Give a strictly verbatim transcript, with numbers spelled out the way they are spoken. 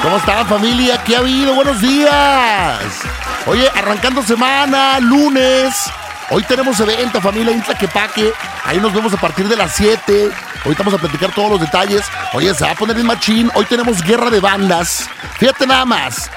¿Cómo están, familia? ¿Qué ha habido? Buenos días. Oye, arrancando semana, lunes. Hoy tenemos evento, familia, en Tlaquepaque. Ahí nos vemos a partir de las siete. Hoy vamos a platicar todos los detalles. Oye, se va a poner bien machín. Hoy tenemos guerra de bandas. Fíjate nada más.